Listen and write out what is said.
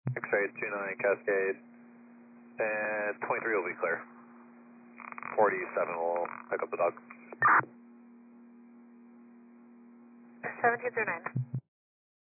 X-ray 29 Cascade, and 23 will be clear. 47 will pick up the dog. 17 through 9.